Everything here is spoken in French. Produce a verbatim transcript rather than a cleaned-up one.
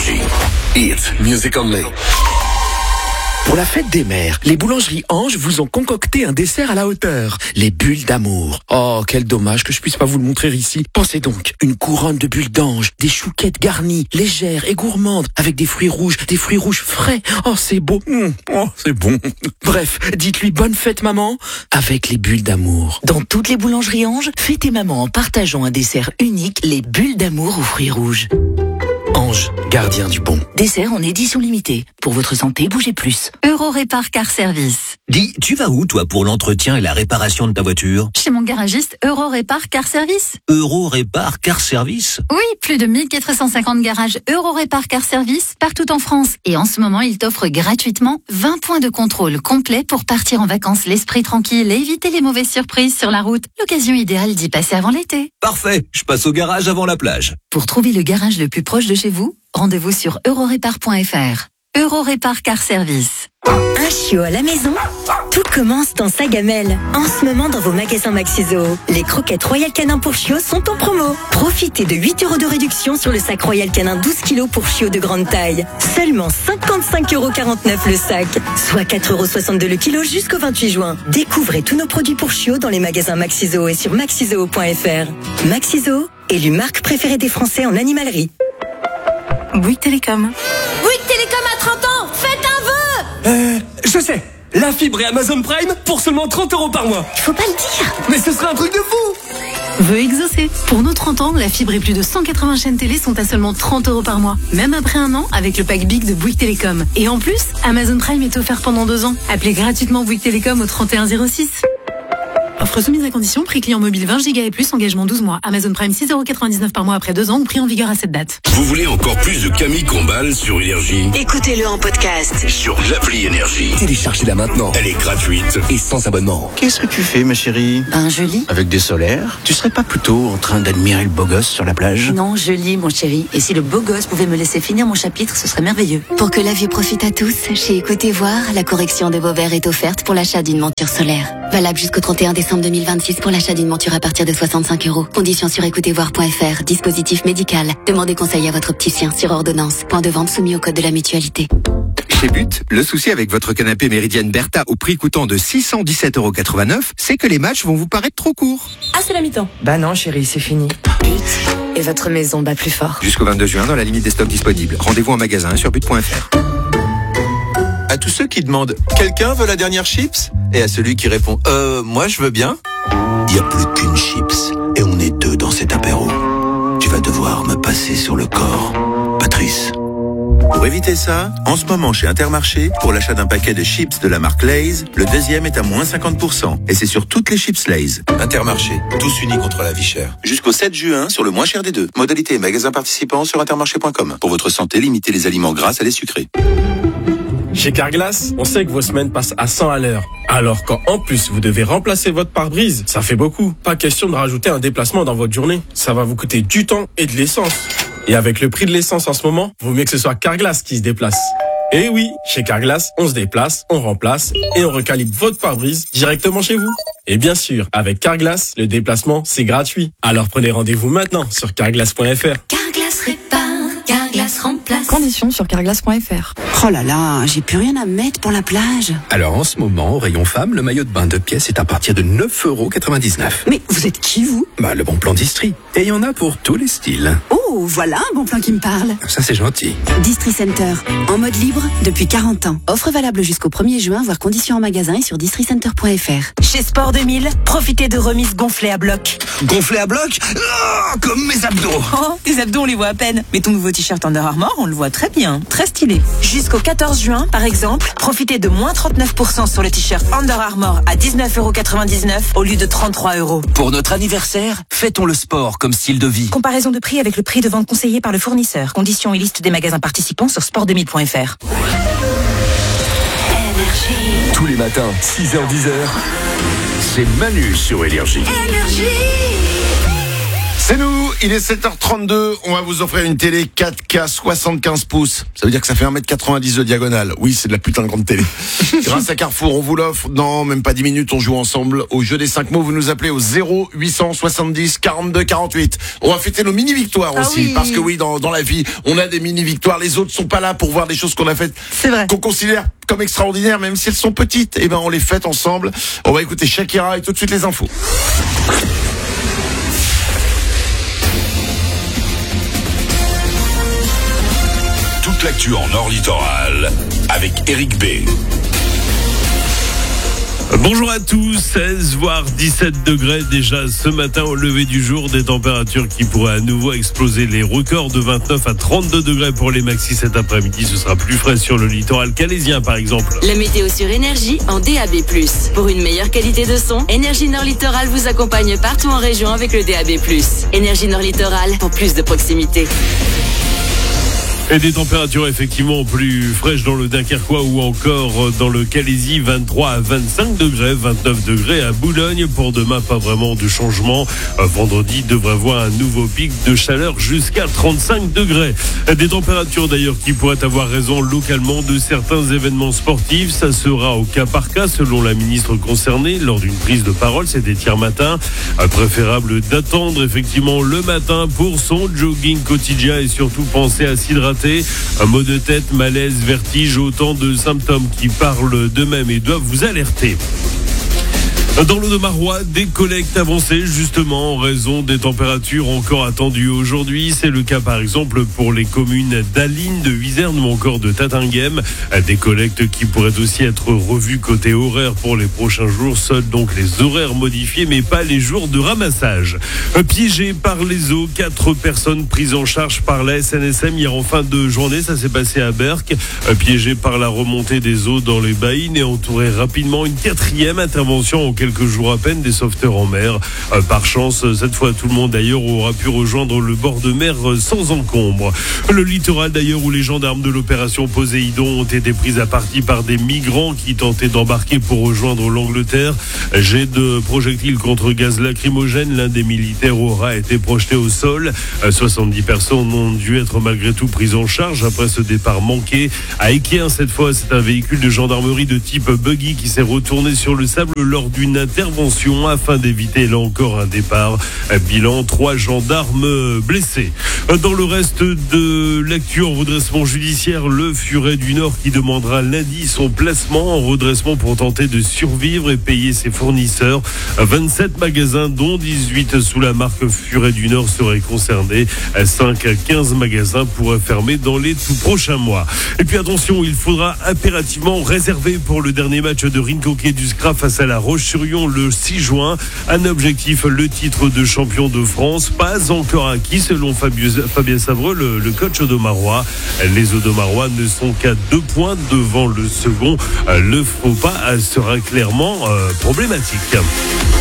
Énergie. It's music only. Pour la fête des mères, les boulangeries Ange vous ont concocté un dessert à la hauteur. Les bulles d'amour. Oh, quel dommage que je puisse pas vous le montrer ici. Pensez donc, une couronne de bulles d'ange, des chouquettes garnies, légères et gourmandes, avec des fruits rouges, des fruits rouges frais. Oh, c'est beau. Mmh. Oh, c'est bon. Bref, dites-lui bonne fête maman, avec les bulles d'amour. Dans toutes les boulangeries Ange, fêtez maman en partageant un dessert unique, les bulles d'amour aux fruits rouges. Ange, gardien du bon. Dessert en édition limitée. Pour votre santé, bougez plus. Eurorépar Car Service. Dis, tu vas où toi pour l'entretien et la réparation de ta voiture? Chez mon garagiste Eurorépar Car Service. Eurorépar Car Service? Oui, plus de mille quatre cent cinquante garages Eurorépar Car Service partout en France. Et en ce moment, il t'offre gratuitement vingt points de contrôle complet pour partir en vacances l'esprit tranquille et éviter les mauvaises surprises sur la route. L'occasion idéale d'y passer avant l'été. Parfait, je passe au garage avant la plage. Pour trouver le garage le plus proche de chez vous, rendez-vous sur eurorépar point f r. Eurorépar Car Service. Un chiot à la maison? Tout commence dans sa gamelle. En ce moment, dans vos magasins Maxiso, les croquettes Royal Canin pour chiots sont en promo. Profitez de huit euros de réduction sur le sac Royal Canin douze kilos pour chiots de grande taille. Seulement cinquante-cinq euros quarante-neuf le sac, soit quatre euros soixante-deux le kilo jusqu'au vingt-huit juin. Découvrez tous nos produits pour chiots dans les magasins Maxiso et sur maxizoo point f r. Maxiso, élu marque préférée des Français en animalerie. Bouygues Télécom. Bouygues Télécom à trente ans, faites un vœu. Euh, je sais. La fibre et Amazon Prime pour seulement trente euros par mois. Il faut pas le dire. Mais ce serait un truc de fou. Vœu exaucé. Pour nos trente ans, la fibre et plus de cent quatre-vingts chaînes télé sont à seulement trente euros par mois. Même après un an, avec le pack Big de Bouygues Télécom. Et en plus, Amazon Prime est offert pendant deux ans. Appelez gratuitement Bouygues Télécom au trente et un zéro six. Offre soumise à condition, prix client mobile vingt gigas et plus, engagement douze mois. Amazon Prime six euros quatre-vingt-dix-neuf par mois après deux ans ou prix en vigueur à cette date. Vous voulez encore plus de Camille Combal sur Énergie? Écoutez-le en podcast Sur l'appli Énergie. Téléchargez-la maintenant. Elle est gratuite Et sans abonnement. Qu'est-ce que tu fais, ma chérie? Ben, je lis. Avec des solaires? Tu serais pas plutôt en train d'admirer le beau gosse sur la plage? Non, je lis, mon chéri. Et si le beau gosse pouvait me laisser finir mon chapitre, ce serait merveilleux. Pour que la vue profite à tous, chez Écoutez Voir, la correction de vos verres est offerte pour l'achat d'une monture solaire. Valable jusqu'au trente et un décembre deux mille vingt-six pour l'achat d'une monture à partir de soixante-cinq euros. Conditions sur écoutez voir point f r. Dispositif médical. Demandez conseil à votre opticien sur ordonnance. Point de vente soumis au code de la mutualité. Chez But, le souci avec votre canapé Méridienne Bertha au prix coûtant de six cent dix-sept euros quatre-vingt-neuf, c'est que les matchs vont vous paraître trop courts. Ah, c'est la mi-temps. Bah non, chérie, c'est fini. But, et votre maison bat plus fort. Jusqu'au vingt-deux juin, dans la limite des stocks disponibles. Rendez-vous en magasin sur but point f r. À tous ceux qui demandent « Quelqu'un veut la dernière chips ?» et à celui qui répond « Euh, moi je veux bien », il n'y a plus qu'une chips et on est deux dans cet apéro. Tu vas devoir me passer sur le corps, Patrice. Pour éviter ça, en ce moment chez Intermarché, pour l'achat d'un paquet de chips de la marque Lay's, le deuxième est à moins cinquante pour cent. Et c'est sur toutes les chips Lay's. Intermarché, tous unis contre la vie chère. Jusqu'au sept juin, sur le moins cher des deux. Modalité et magasin participants sur intermarché point com. Pour votre santé, limitez les aliments gras à les sucrés. Chez Carglass, on sait que vos semaines passent à cent à l'heure. Alors quand en plus vous devez remplacer votre pare-brise, ça fait beaucoup. Pas question de rajouter un déplacement dans votre journée. Ça va vous coûter du temps et de l'essence. Et avec le prix de l'essence en ce moment, vaut mieux que ce soit Carglass qui se déplace. Et oui, chez Carglass, on se déplace, on remplace et on recalibre votre pare-brise directement chez vous. Et bien sûr, avec Carglass, le déplacement, c'est gratuit. Alors prenez rendez-vous maintenant sur carglass point f r. Carglass répare, Carglass remplace. Conditions sur carglass point f r. Oh là là, j'ai plus rien à mettre pour la plage. Alors en ce moment, au rayon femme, le maillot de bain de pièces est à partir de neuf euros quatre-vingt-dix-neuf. Mais vous êtes qui, vous? Bah, le bon plan d'Istrie. Et il y en a pour tous les styles. Oh, voilà un bon plan qui me parle. Ça, c'est gentil. Distri Center, en mode libre depuis quarante ans. Offre valable jusqu'au premier juin, voire conditions en magasin et sur distri center point f r. Chez Sport deux mille, profitez de remises gonflées à bloc. Gonflé à bloc? Oh, comme mes abdos. Oh, tes abdos, on les voit à peine. Mais ton nouveau t-shirt Under Armour, on le voit très bien. Très stylé. Jusqu'au quatorze juin, par exemple, profitez de moins trente-neuf pour cent sur le t-shirt Under Armour à dix-neuf euros quatre-vingt-dix-neuf au lieu de trente-trois euros. Pour notre anniversaire, fêtons le sport comme style de vie. Comparaison de prix avec le prix de vente conseillé par le fournisseur. Conditions et liste des magasins participants sur sport deux mille point f r. Tous les matins, six heures dix heures, c'est Manu sur Énergie. C'est nous, il est sept heures trente-deux, on va vous offrir une télé quatre K soixante-quinze pouces. Ça veut dire que ça fait un mètre quatre-vingt-dix de diagonale. Oui, c'est de la putain de grande télé. Grâce à Carrefour, on vous l'offre dans même pas dix minutes, on joue ensemble au jeu des cinq mots. Vous nous appelez au zéro huit cent soixante-dix quarante-deux quarante-huit. On va fêter nos mini-victoires ah aussi, oui. parce que oui, dans, dans la vie, on a des mini-victoires. Les autres sont pas là pour voir des choses qu'on a faites, c'est vrai, qu'on considère comme extraordinaires, même si elles sont petites. Et ben, on les fête ensemble. On va écouter Shakira et tout de suite les infos. Toute l'actu en Nord Littoral avec Eric B. Bonjour à tous, seize voire dix-sept degrés déjà ce matin au lever du jour, des températures qui pourraient à nouveau exploser les records de vingt-neuf à trente-deux degrés pour les maxis cet après-midi. Ce sera plus frais sur le littoral calaisien par exemple. La météo sur Énergie en D A B plus. Pour une meilleure qualité de son, Énergie Nord Littoral vous accompagne partout en région avec le D A B plus. Énergie Nord Littoral pour plus de proximité. Et des températures effectivement plus fraîches dans le Dunkerquois ou encore dans le Calaisis, vingt-trois à vingt-cinq degrés, vingt-neuf degrés à Boulogne. Pour demain, pas vraiment de changement. Vendredi devrait voir un nouveau pic de chaleur jusqu'à trente-cinq degrés. Des températures d'ailleurs qui pourraient avoir raison localement de certains événements sportifs. Ça sera au cas par cas selon la ministre concernée lors d'une prise de parole. C'était hier matin. Préférable d'attendre effectivement le matin pour son jogging quotidien et surtout penser à s'hydrater. Un maux de tête, malaise, vertige, autant de symptômes qui parlent d'eux-mêmes et doivent vous alerter. Dans l'Audomarois, des collectes avancées justement en raison des températures encore attendues aujourd'hui. C'est le cas par exemple pour les communes d'Aline, de Huizerne ou encore de Tatinghem. Des collectes qui pourraient aussi être revues côté horaire pour les prochains jours. Seuls donc les horaires modifiés mais pas les jours de ramassage. Piégés par les eaux, quatre personnes prises en charge par la S N S M hier en fin de journée. Ça s'est passé à Berck. Piégés par la remontée des eaux dans les baïnes et entouré rapidement une quatrième intervention en quelques jours à peine des sauveteurs en mer. Euh, par chance, cette fois, tout le monde d'ailleurs aura pu rejoindre le bord de mer sans encombre. Le littoral d'ailleurs où les gendarmes de l'opération Poséidon ont été pris à partie par des migrants qui tentaient d'embarquer pour rejoindre l'Angleterre. Jet de projectiles contre gaz lacrymogène. L'un des militaires aura été projeté au sol. Euh, soixante-dix personnes ont dû être malgré tout prises en charge après ce départ manqué. À Équerre, cette fois, c'est un véhicule de gendarmerie de type buggy qui s'est retourné sur le sable lors d'une intervention afin d'éviter là encore un départ. Bilan, trois gendarmes blessés. Dans le reste de l'actu en redressement judiciaire, le Furet du Nord qui demandera lundi son placement en redressement pour tenter de survivre et payer ses fournisseurs. vingt-sept magasins dont dix-huit sous la marque Furet du Nord seraient concernés. cinq à quinze magasins pourraient fermer dans les tout prochains mois. Et puis attention, il faudra impérativement réserver pour le dernier match de Rincoquet du S C R A face à la Roche-sur-Yon le six juin. Un objectif, le titre de champion de France, pas encore acquis selon Fabien Savreux, le, le coach audomarois. Les Audomarois ne sont qu'à deux points devant le second. Le faux pas sera clairement euh, problématique.